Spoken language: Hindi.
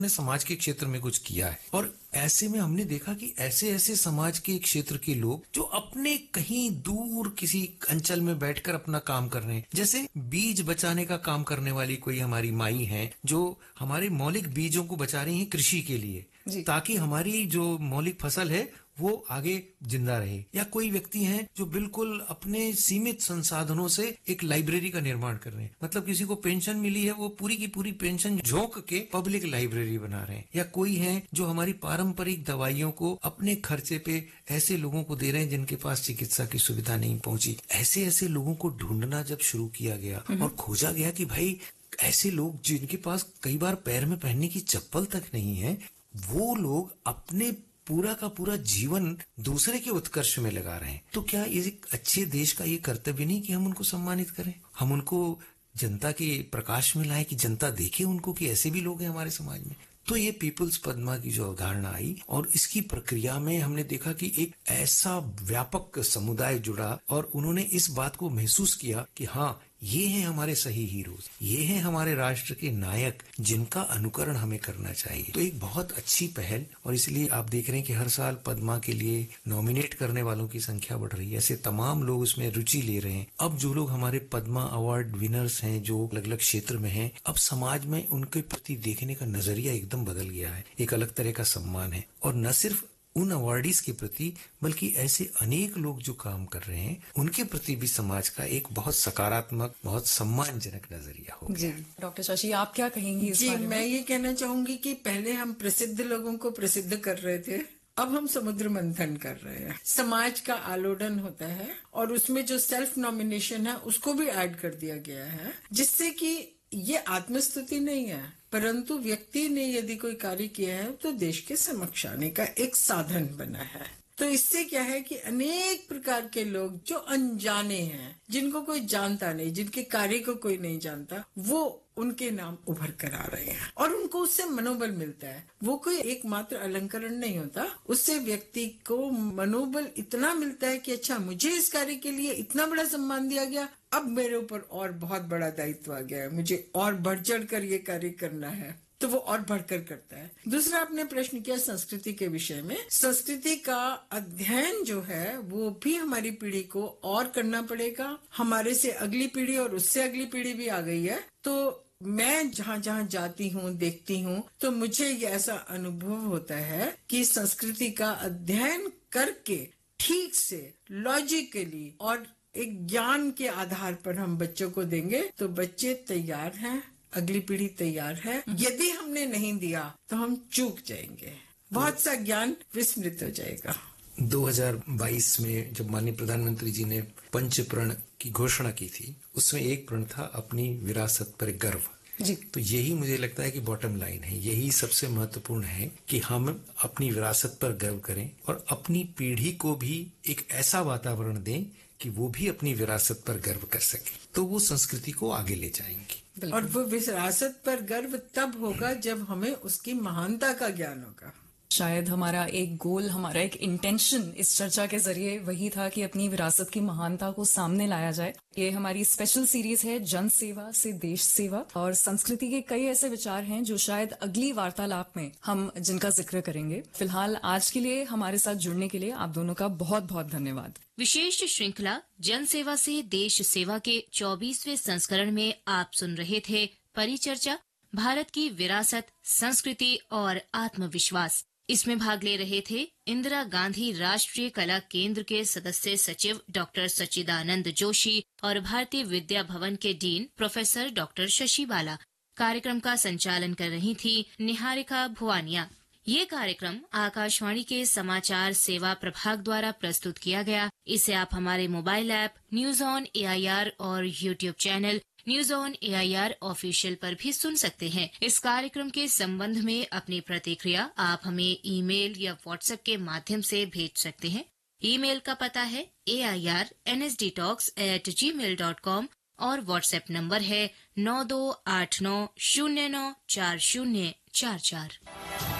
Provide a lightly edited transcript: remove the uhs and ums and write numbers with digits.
ने समाज के क्षेत्र में कुछ किया है। और ऐसे में हमने देखा कि ऐसे ऐसे समाज के क्षेत्र के लोग जो अपने कहीं दूर किसी अंचल में बैठकर अपना काम कर रहे हैं, जैसे बीज बचाने का काम करने वाली कोई हमारी माई है जो हमारे मौलिक बीजों को बचा रही है कृषि के लिए, ताकि हमारी जो मौलिक फसल है वो आगे जिंदा रहे। या कोई व्यक्ति हैं जो बिल्कुल अपने सीमित संसाधनों से एक लाइब्रेरी का निर्माण कर रहे हैं, मतलब किसी को पेंशन मिली है वो पूरी की पूरी पेंशन झोंक के पब्लिक लाइब्रेरी बना रहे हैं। या कोई है जो हमारी पारंपरिक दवाइयों को अपने खर्चे पे ऐसे लोगों को दे रहे हैं जिनके पास चिकित्सा की सुविधा नहीं पहुंची। ऐसे ऐसे लोगों को ढूंढना जब शुरू किया गया और खोजा गया कि भाई ऐसे लोग जिनके पास कई बार पैर में पहनने की चप्पल तक नहीं है, वो लोग अपने पूरा का पूरा जीवन दूसरे के उत्कर्ष में लगा रहे हैं, तो क्या ये एक अच्छे देश का ये कर्तव्य नहीं कि हम उनको सम्मानित करें, हम उनको जनता के प्रकाश में लाएं कि जनता देखे उनको कि ऐसे भी लोग हैं हमारे समाज में। तो ये पीपल्स पद्मा की जो अवधारणा आई और इसकी प्रक्रिया में हमने देखा कि एक ऐसा व्यापक समुदाय जुड़ा और उन्होंने इस बात को महसूस किया कि हाँ, ये हैं हमारे सही हीरोज, ये हैं हमारे राष्ट्र के नायक जिनका अनुकरण हमें करना चाहिए। तो एक बहुत अच्छी पहल, और इसलिए आप देख रहे हैं कि हर साल पद्मा के लिए नॉमिनेट करने वालों की संख्या बढ़ रही है। ऐसे तमाम लोग उसमें रुचि ले रहे हैं। अब जो लोग हमारे पद्मा अवार्ड विनर्स हैं जो अलग अलग क्षेत्र में हैं, अब समाज में उनके प्रति देखने का नजरिया एकदम बदल गया है। एक अलग तरह का सम्मान है, और न सिर्फ उन अवार्डीज के प्रति बल्कि ऐसे अनेक लोग जो काम कर रहे हैं उनके प्रति भी समाज का एक बहुत सकारात्मक, बहुत सम्मानजनक नजरिया हो गया। जी डॉक्टर शशि, आप क्या कहेंगी इस बारे में? मैं ये कहना चाहूंगी कि पहले हम प्रसिद्ध लोगों को प्रसिद्ध कर रहे थे, अब हम समुद्र मंथन कर रहे हैं। समाज का आलोडन होता है और उसमें जो सेल्फ नॉमिनेशन है उसको भी ऐड कर दिया गया है, जिससे कि ये आत्मस्तुति नहीं है, परंतु व्यक्ति ने यदि कोई कार्य किया है तो देश के समक्ष आने का एक साधन बना है। तो इससे क्या है कि अनेक प्रकार के लोग जो अनजाने हैं, जिनको कोई जानता नहीं, जिनके कार्य को कोई नहीं जानता, वो उनके नाम उभर कर आ रहे हैं और उनको उससे मनोबल मिलता है। वो कोई एकमात्र अलंकरण नहीं होता, उससे व्यक्ति को मनोबल इतना मिलता है कि अच्छा, मुझे इस कार्य के लिए इतना बड़ा सम्मान दिया गया, अब मेरे ऊपर और बहुत बड़ा दायित्व आ गया है, मुझे और बढ़ चढ़ कर ये कार्य करना है, तो वो और बढ़कर करता है। दूसरा आपने प्रश्न किया संस्कृति के विषय में। संस्कृति का अध्ययन जो है वो भी हमारी पीढ़ी को और करना पड़ेगा। हमारे से अगली पीढ़ी और उससे अगली पीढ़ी भी आ गई है, तो मैं जहाँ जहाँ जाती हूँ, देखती हूँ, तो मुझे ये ऐसा अनुभव होता है कि संस्कृति का अध्ययन करके ठीक से लॉजिकली और एक ज्ञान के आधार पर हम बच्चों को देंगे तो बच्चे तैयार हैं, अगली पीढ़ी तैयार है। यदि हमने नहीं दिया तो हम चूक जाएंगे, बहुत सा ज्ञान विस्मृत हो जाएगा। 2022 में जब माननीय प्रधानमंत्री जी ने पंच प्रण की घोषणा की थी, उसमें एक प्रण था अपनी विरासत पर गर्व जी। तो यही मुझे लगता है कि बॉटम लाइन है, यही सबसे महत्वपूर्ण है कि हम अपनी विरासत पर गर्व करें और अपनी पीढ़ी को भी एक ऐसा वातावरण दें कि वो भी अपनी विरासत पर गर्व कर सके, तो वो संस्कृति को आगे ले जाएंगी। और वो विरासत पर गर्व तब होगा जब हमें उसकी महानता का ज्ञान होगा। शायद हमारा एक गोल, हमारा एक इंटेंशन इस चर्चा के जरिए वही था कि अपनी विरासत की महानता को सामने लाया जाए। ये हमारी स्पेशल सीरीज है जन सेवा से देश सेवा, और संस्कृति के कई ऐसे विचार हैं जो शायद अगली वार्तालाप में हम जिनका जिक्र करेंगे। फिलहाल आज के लिए हमारे साथ जुड़ने के लिए आप दोनों का बहुत बहुत धन्यवाद। विशेष श्रृंखला जन सेवा से देश सेवा के 24वें संस्करण में आप सुन रहे थे परिचर्चा, भारत की विरासत, संस्कृति और आत्मविश्वास। इसमें भाग ले रहे थे इंदिरा गांधी राष्ट्रीय कला केंद्र के सदस्य सचिव डॉक्टर सच्चिदानंद जोशी और भारतीय विद्या भवन के डीन प्रोफेसर डॉक्टर शशि बाला। कार्यक्रम का संचालन कर रही थी निहारिका भुवानिया। ये कार्यक्रम आकाशवाणी के समाचार सेवा प्रभाग द्वारा प्रस्तुत किया गया। इसे आप हमारे mobile app news on AIR और YouTube channel news on AIR official पर भी सुन सकते हैं। इस कार्यक्रम के संबंध में अपनी प्रतिक्रिया आप हमें ईमेल या व्हाट्सएप के माध्यम से भेज सकते हैं। ईमेल का पता है airnsdtalks@gmail.com और व्हाट्सएप नंबर है 9289094044।